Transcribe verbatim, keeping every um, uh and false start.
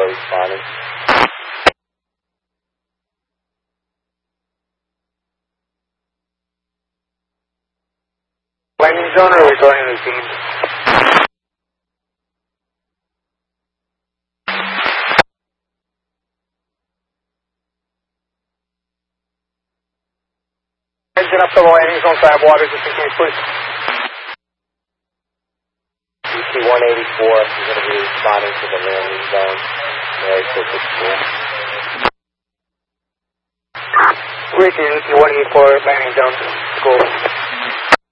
responding. Landing zone or rejoining the team? Engine up to the landing zone, side water, just in case, please. D C one eighty-four is going to be responding to the landing zone. Mary Pacific School. Ricky, D C one eighty-four, landing zone, school.